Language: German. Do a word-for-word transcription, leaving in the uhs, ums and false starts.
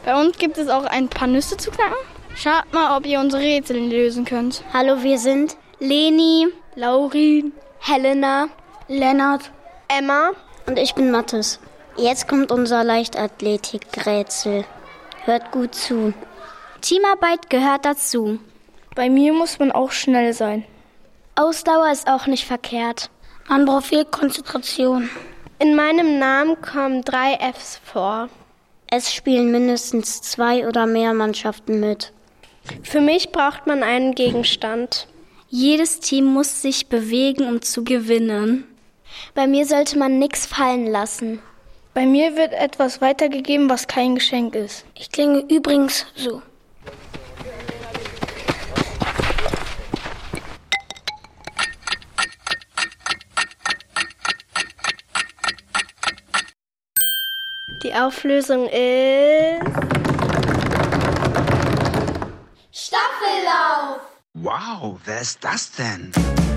Bei uns gibt es auch ein paar Nüsse zu knacken. Schaut mal, ob ihr unsere Rätsel lösen könnt. Hallo, wir sind Leni, Laurin, Helena, Lennart, Emma und ich bin Mathis. Jetzt kommt unser Leichtathletik-Rätsel. Hört gut zu. Teamarbeit gehört dazu. Bei mir muss man auch schnell sein. Ausdauer ist auch nicht verkehrt. Man braucht viel Konzentration. In meinem Namen kommen drei Fs vor. Es spielen mindestens zwei oder mehr Mannschaften mit. Für mich braucht man einen Gegenstand. Jedes Team muss sich bewegen, um zu gewinnen. Bei mir sollte man nichts fallen lassen. Bei mir wird etwas weitergegeben, was kein Geschenk ist. Ich klinge übrigens so. Die Auflösung ist... Staffellauf! Wow, wer ist das denn?